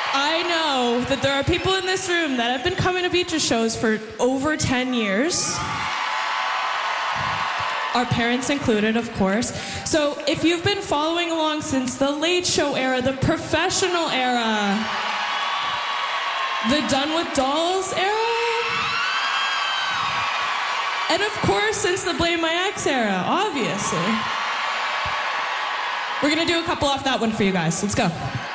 I know that there are people in this room that have been coming to Beaches shows for over 10 years. Our parents included, of course. So if you've been following along since the Late Show era, the Professional era, the Done with Dolls era, and of course since the Blame My Ex era, obviously. We're gonna do a couple off that one for you guys. Let's go.